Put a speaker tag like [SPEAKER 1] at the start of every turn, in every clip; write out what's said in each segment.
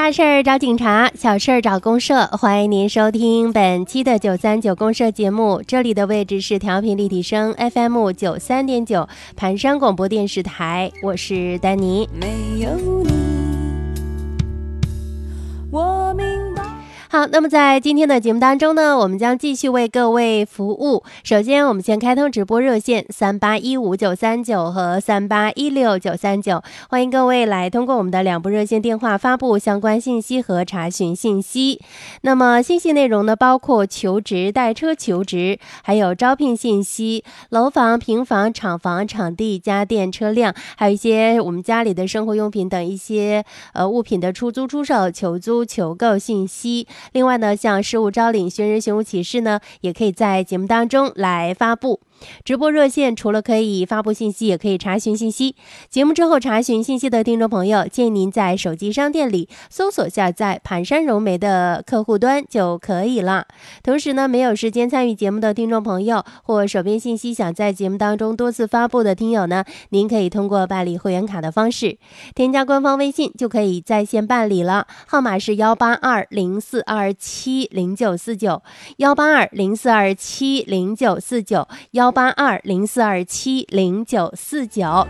[SPEAKER 1] 大事儿找警察，小事儿找公社，欢迎您收听本期的939公社节目。这里的位置是调频立体声 FM93.9 盘山广播电视台，我是丹妮。没有你，我明白。好，那么在今天的节目当中呢，我们将继续为各位服务。首先我们先开通直播热线3815-939和3816-939，欢迎各位来通过我们的两部热线电话发布相关信息和查询信息。那么信息内容呢，包括求职、代车求职，还有招聘信息、楼房、平房、厂房、场地、家电、车辆，还有一些我们家里的生活用品等一些物品的出租、出售、求租、求购信息。另外呢，像事务招领、寻人寻物启事呢，也可以在节目当中来发布。直播热线除了可以发布信息，也可以查询信息。节目之后查询信息的听众朋友，建议您在手机商店里搜索下载盘山融媒的客户端就可以了。同时呢，没有时间参与节目的听众朋友，或手边信息想在节目当中多次发布的听友呢，您可以通过办理会员卡的方式，添加官方微信就可以在线办理了，号码是18204270949 18204270949 18204270949。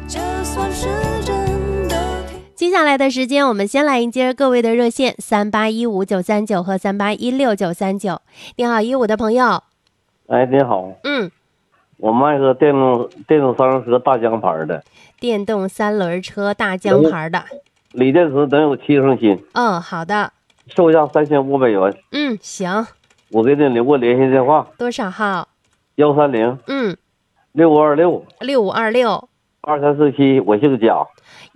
[SPEAKER 1] 接下来的时间，我们先来迎接各位的热线3815-939和3816-939。你好，15的朋友。
[SPEAKER 2] 哎，你好。我卖个电动三轮车大江牌的。
[SPEAKER 1] 电动三轮车大江牌的。
[SPEAKER 2] 锂电池能有7升新。
[SPEAKER 1] 好的。
[SPEAKER 2] 售价3500元。
[SPEAKER 1] 行。
[SPEAKER 2] 我给你留个联系电话。
[SPEAKER 1] 多少号
[SPEAKER 2] ？130。
[SPEAKER 1] 6526
[SPEAKER 2] 2347，我姓贾。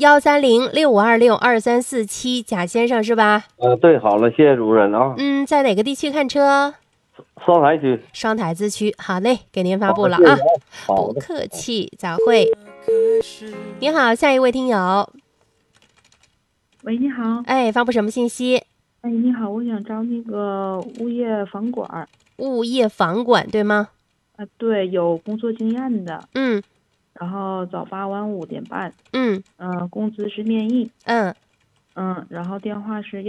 [SPEAKER 1] 13065262347，贾先生是吧？
[SPEAKER 2] 对，好了，谢谢主任啊。
[SPEAKER 1] 在哪个地区看车？
[SPEAKER 2] 双台区。
[SPEAKER 1] 双台自区，好嘞，给您发布了啊。不客气，再会。你好，下一位听友。
[SPEAKER 3] 喂，你好。
[SPEAKER 1] 发布什么信息？
[SPEAKER 3] 你好，我想招那个物业房管。
[SPEAKER 1] 物业房管对吗？
[SPEAKER 3] 对，有工作经验的。然后早8晚5点半。工资是面议。然后电话是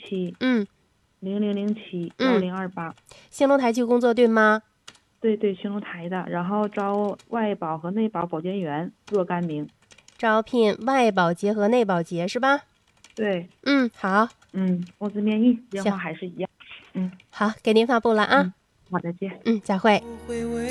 [SPEAKER 3] 137。0007 1028。
[SPEAKER 1] 兴隆台区工作对吗？
[SPEAKER 3] 对，兴隆台的。然后招外保和内保保洁员若干名。
[SPEAKER 1] 招聘外保洁和内保洁是吧？
[SPEAKER 3] 对。
[SPEAKER 1] 好。
[SPEAKER 3] 工资面议，电话还是一样。
[SPEAKER 1] 好，给您发布了啊。
[SPEAKER 3] 好的，见。
[SPEAKER 1] 再会。